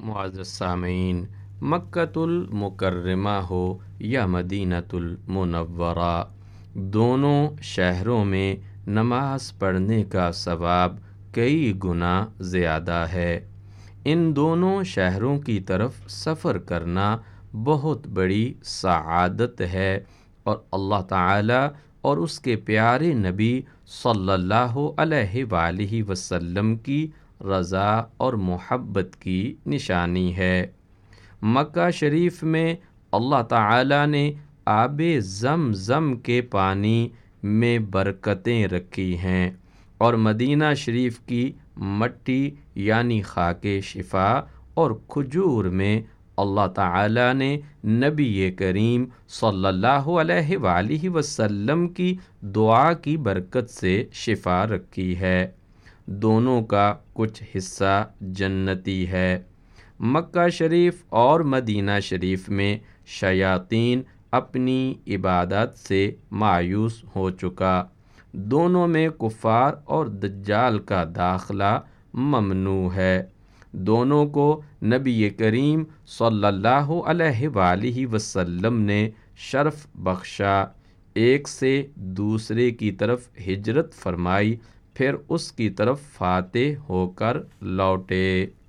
معزز سامعین، مکۃ المکرمہ ہو یا مدینۃ المنورہ، دونوں شہروں میں نماز پڑھنے کا ثواب کئی گنا زیادہ ہے۔ ان دونوں شہروں کی طرف سفر کرنا بہت بڑی سعادت ہے، اور اللہ تعالیٰ اور اس کے پیارے نبی صلی اللہ علیہ وآلہ وسلم کی رضا اور محبت کی نشانی ہے۔ مکہ شریف میں اللہ تعالیٰ نے آب زمزم کے پانی میں برکتیں رکھی ہیں، اور مدینہ شریف کی مٹی یعنی خاک شفا اور کھجور میں اللہ تعالیٰ نے نبی کریم صلی اللہ علیہ وآلہ وسلم کی دعا کی برکت سے شفا رکھی ہے۔ دونوں کا کچھ حصہ جنتی ہے۔ مکہ شریف اور مدینہ شریف میں شیاطین اپنی عبادت سے مایوس ہو چکا، دونوں میں کفار اور دجال کا داخلہ ممنوع ہے۔ دونوں کو نبی کریم صلی اللہ علیہ وآلہ وسلم نے شرف بخشا، ایک سے دوسرے کی طرف ہجرت فرمائی، پھر اس کی طرف فاتح ہو کر لوٹے۔